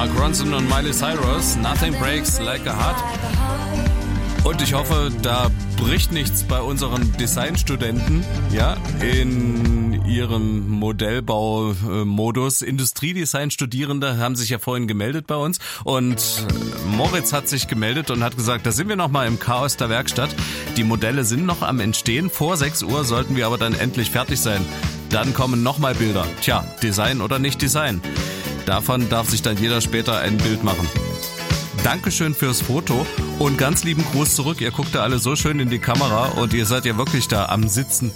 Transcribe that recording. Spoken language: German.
Mark Ronson und Miley Cyrus. Nothing breaks like a heart. Und ich hoffe, da bricht nichts bei unseren Designstudenten, ja, in ihrem Modellbaumodus. Industriedesign-Studierende haben sich ja vorhin gemeldet bei uns und Moritz hat sich gemeldet und hat gesagt, da sind wir nochmal im Chaos der Werkstatt. Die Modelle sind noch am Entstehen. Vor 6 Uhr sollten wir aber dann endlich fertig sein. Dann kommen nochmal Bilder. Tja, Design oder nicht Design. Davon darf sich dann jeder später ein Bild machen. Dankeschön fürs Foto und ganz lieben Gruß zurück. Ihr guckt da alle so schön in die Kamera und ihr seid ja wirklich da am Sitzen